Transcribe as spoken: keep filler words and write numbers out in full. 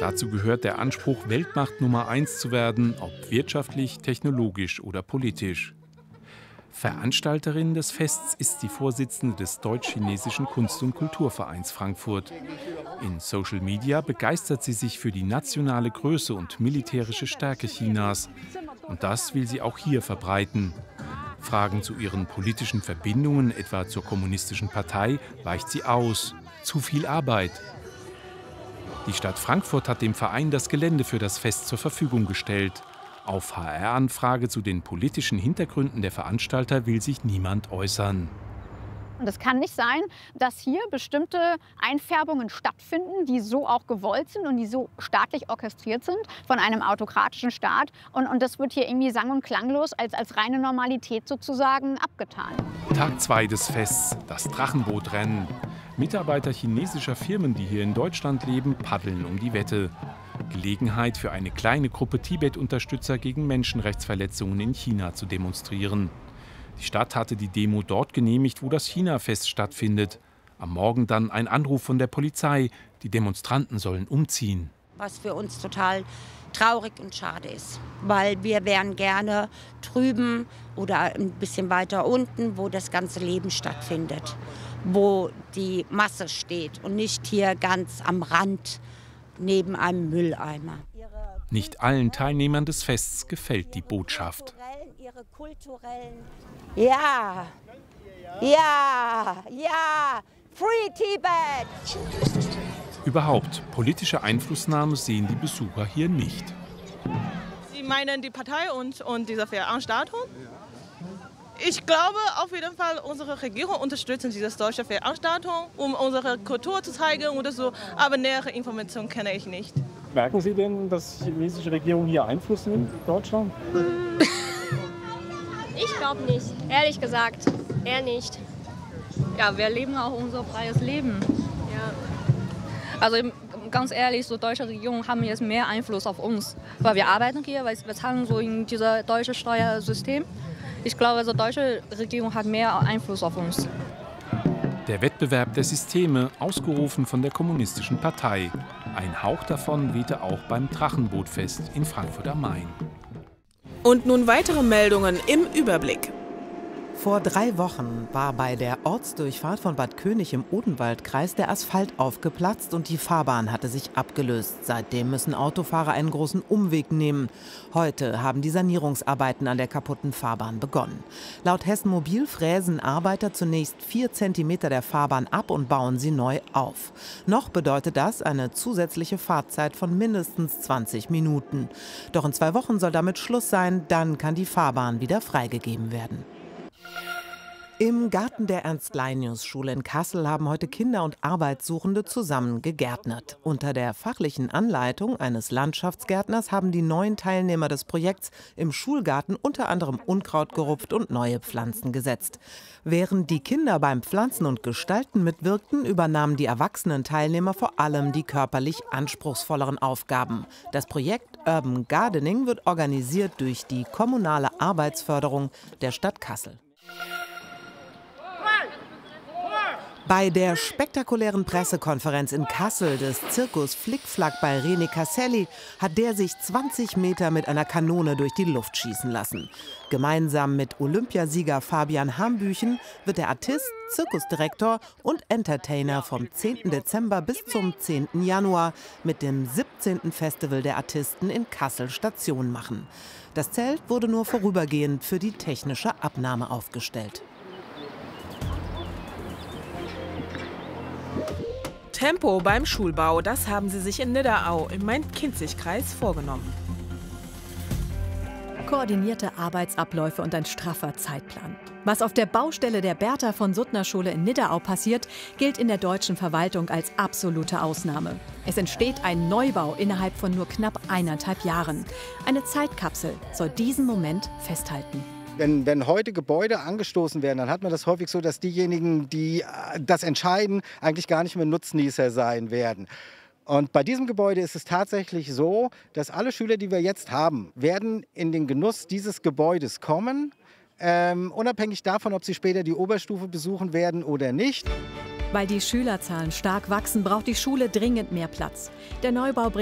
Dazu gehört der Anspruch, Weltmacht Nummer eins zu werden, ob wirtschaftlich, technologisch oder politisch. Veranstalterin des Fests ist die Vorsitzende des Deutsch-Chinesischen Kunst- und Kulturvereins Frankfurt. In Social Media begeistert sie sich für die nationale Größe und militärische Stärke Chinas. Und das will sie auch hier verbreiten. Fragen zu ihren politischen Verbindungen, etwa zur Kommunistischen Partei, weicht sie aus. Zu viel Arbeit. Die Stadt Frankfurt hat dem Verein das Gelände für das Fest zur Verfügung gestellt. Auf H R-Anfrage zu den politischen Hintergründen der Veranstalter will sich niemand äußern. Und es kann nicht sein, dass hier bestimmte Einfärbungen stattfinden, die so auch gewollt sind und die so staatlich orchestriert sind von einem autokratischen Staat. Und, und das wird hier irgendwie sang- und klanglos als, als reine Normalität sozusagen abgetan. Tag zwei des Fests, das Drachenbootrennen. Mitarbeiter chinesischer Firmen, die hier in Deutschland leben, paddeln um die Wette. Gelegenheit für eine kleine Gruppe Tibet-Unterstützer gegen Menschenrechtsverletzungen in China zu demonstrieren. Die Stadt hatte die Demo dort genehmigt, wo das China-Fest stattfindet. Am Morgen dann ein Anruf von der Polizei, die Demonstranten sollen umziehen. Was für uns total traurig und schade ist, weil wir wären gerne drüben oder ein bisschen weiter unten, wo das ganze Leben stattfindet, wo die Masse steht und nicht hier ganz am Rand neben einem Mülleimer. Nicht allen Teilnehmern des Fests gefällt die Botschaft. Ja, ja, ja, Free Tibet! Überhaupt, politische Einflussnahme sehen die Besucher hier nicht. Sie meinen die Partei und, und diese Veranstaltung? Ich glaube auf jeden Fall, unsere Regierung unterstützt diese deutsche Veranstaltung, um unsere Kultur zu zeigen oder so. Aber nähere Informationen kenne ich nicht. Merken Sie denn, dass die chinesische Regierung hier Einfluss nimmt in Deutschland? Ich glaube nicht, ehrlich gesagt, eher nicht. Ja, wir leben auch unser freies Leben. Ja. Also ganz ehrlich, so deutsche Regierungen haben jetzt mehr Einfluss auf uns, weil wir arbeiten hier, weil wir zahlen so in dieses deutsche Steuersystem. Ich glaube, also die deutsche Regierung hat mehr Einfluss auf uns. Der Wettbewerb der Systeme, ausgerufen von der Kommunistischen Partei. Ein Hauch davon wehte auch beim Drachenbootfest in Frankfurt am Main. Und nun weitere Meldungen im Überblick. Vor drei Wochen war bei der Ortsdurchfahrt von Bad König im Odenwaldkreis der Asphalt aufgeplatzt und die Fahrbahn hatte sich abgelöst. Seitdem müssen Autofahrer einen großen Umweg nehmen. Heute haben die Sanierungsarbeiten an der kaputten Fahrbahn begonnen. Laut Hessen Mobil fräsen Arbeiter zunächst vier Zentimeter der Fahrbahn ab und bauen sie neu auf. Noch bedeutet das eine zusätzliche Fahrzeit von mindestens zwanzig Minuten. Doch in zwei Wochen soll damit Schluss sein, dann kann die Fahrbahn wieder freigegeben werden. Im Garten der Ernst-Lainius-Schule in Kassel haben heute Kinder und Arbeitssuchende zusammen gegärtnert. Unter der fachlichen Anleitung eines Landschaftsgärtners haben die neuen Teilnehmer des Projekts im Schulgarten unter anderem Unkraut gerupft und neue Pflanzen gesetzt. Während die Kinder beim Pflanzen und Gestalten mitwirkten, übernahmen die erwachsenen Teilnehmer vor allem die körperlich anspruchsvolleren Aufgaben. Das Projekt Urban Gardening wird organisiert durch die kommunale Arbeitsförderung der Stadt Kassel. Bei der spektakulären Pressekonferenz in Kassel des Zirkus Flickflack bei René Casselli hat der sich zwanzig Meter mit einer Kanone durch die Luft schießen lassen. Gemeinsam mit Olympiasieger Fabian Hambüchen wird der Artist, Zirkusdirektor und Entertainer vom zehnten Dezember bis zum zehnten Januar mit dem siebzehnten Festival der Artisten in Kassel Station machen. Das Zelt wurde nur vorübergehend für die technische Abnahme aufgestellt. Tempo beim Schulbau, das haben sie sich in Nidderau im Main-Kinzig-Kreis vorgenommen. Koordinierte Arbeitsabläufe und ein straffer Zeitplan. Was auf der Baustelle der Bertha-von-Suttner-Schule in Nidderau passiert, gilt in der deutschen Verwaltung als absolute Ausnahme. Es entsteht ein Neubau innerhalb von nur knapp eineinhalb Jahren. Eine Zeitkapsel soll diesen Moment festhalten. Wenn, wenn heute Gebäude angestoßen werden, dann hat man das häufig so, dass diejenigen, die das entscheiden, eigentlich gar nicht mehr Nutznießer sein werden. Und bei diesem Gebäude ist es tatsächlich so, dass alle Schüler, die wir jetzt haben, werden in den Genuss dieses Gebäudes kommen, ähm, unabhängig davon, ob sie später die Oberstufe besuchen werden oder nicht. Weil die Schülerzahlen stark wachsen, braucht die Schule dringend mehr Platz. Der Neubau bringt